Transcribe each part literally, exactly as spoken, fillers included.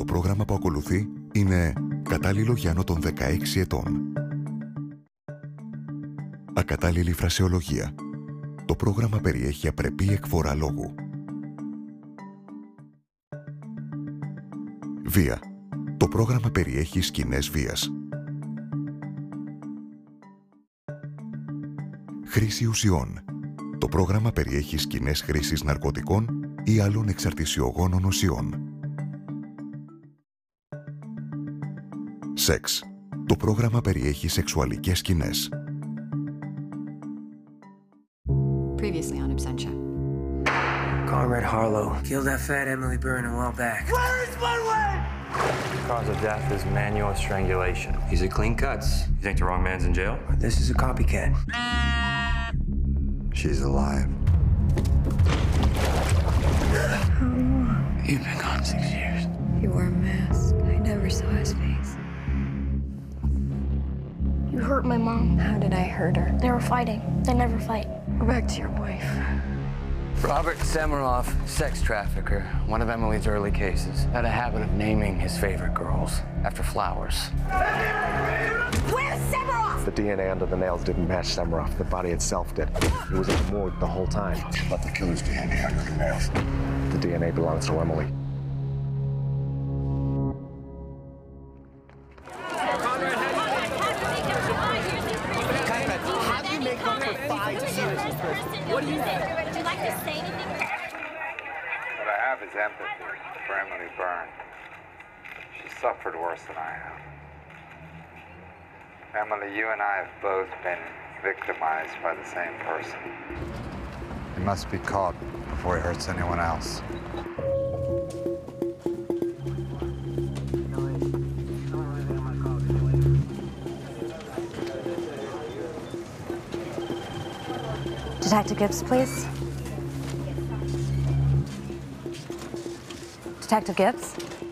πρόγραμμα που ακολουθεί είναι κατάλληλο για άνω των δεκαέξι ετών. Ακατάλληλη φρασεολογία. Το πρόγραμμα περιέχει απρεπή εκφορά λόγου. Βία. Το πρόγραμμα περιέχει σκηνές βίας. Χρήση ουσιών. Το πρόγραμμα περιέχει σκηνές χρήσης ναρκωτικών ή άλλων εξαρτησιογόνων ουσιών. Σεξ. Το πρόγραμμα περιέχει σεξουαλικές σκηνές. Previously on Absentia. Conrad Harlow killed that fat Emily Byrne a while back. Where's Bunway? The cause of death is manual strangulation. These are clean cuts. You think the wrong man's in jail? This is a copycat. She's alive. You've been gone six years. He wore a mask. I never saw his face. You hurt my mom. How did I hurt her? They were fighting. They never fight. Go back to your wife. Robert Semiroff, sex trafficker, one of Emily's early cases, had a habit of naming his favorite girls after flowers. Where's Semiroff? The D N A under the nails didn't match Semiroff. The body itself did. It was in the morgue the whole time. But the killer's D N A under the nails. The D N A belongs to Emily. What do you think? Would you like to say anything? What I have is empathy for Emily Byrne. She suffered worse than I have. Emily, you and I have both been victimized by the same person. He must be caught before he hurts anyone else. Detective Gibbs, please. Detective Gibbs?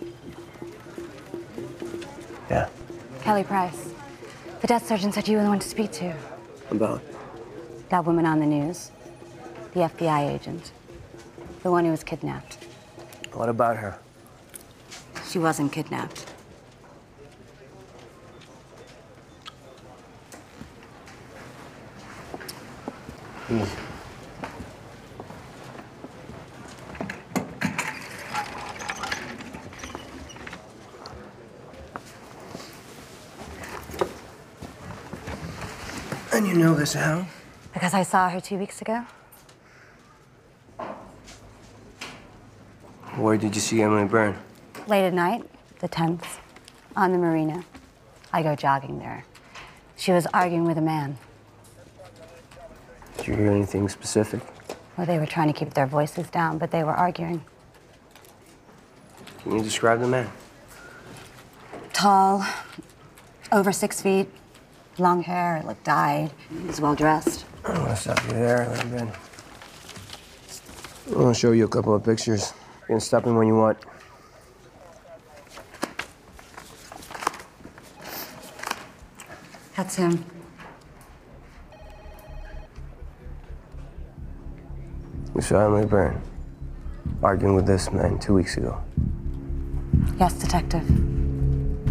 Yeah. Kelly Price. The death surgeon said you were the one to speak to. About? That woman on the news. The F B I agent. The one who was kidnapped. What about her? She wasn't kidnapped. Hmm. And you know this how? Because I saw her two weeks ago. Where did you see Emily Byrne? Late at night, the tenth, on the marina. I go jogging there. She was arguing with a man. Did you hear anything specific? Well, they were trying to keep their voices down, but they were arguing. Can you describe the man? Tall, over six feet, long hair, looked dyed. He was well dressed. I'm gonna stop you there a little bit. I'm gonna show you a couple of pictures. You can stop me when you want. That's him. We saw Emily Byrne arguing with this man two weeks ago. Yes, Detective.